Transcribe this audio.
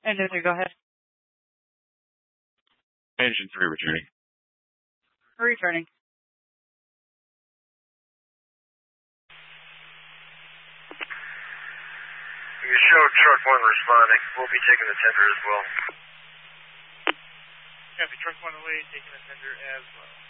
Engine 3, go ahead. Engine 3 returning. Returning. You show truck 1 responding. We'll be taking the tender as well. Copy, truck 1 away, taking the tender as well.